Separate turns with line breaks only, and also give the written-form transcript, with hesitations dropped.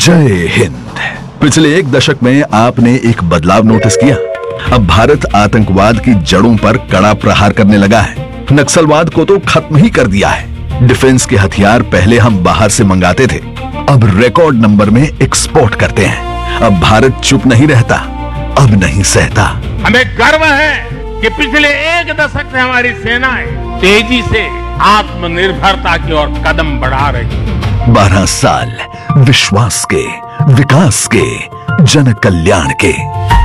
जय हिंद। पिछले एक दशक में आपने एक बदलाव नोटिस किया। अब भारत आतंकवाद की जड़ों पर कड़ा प्रहार करने लगा है। नक्सलवाद को तो खत्म ही कर दिया है। डिफेंस के हथियार पहले हम बाहर से मंगाते थे, अब रिकॉर्ड नंबर में एक्सपोर्ट करते हैं। अब भारत चुप नहीं रहता, अब नहीं सहता।
हमें गर्व है कि पिछले एक दशक से हमारी सेनाएं तेजी से आत्मनिर्भरता की ओर कदम बढ़ा रही है।
12 साल विश्वास के, विकास के, जन कल्याण के।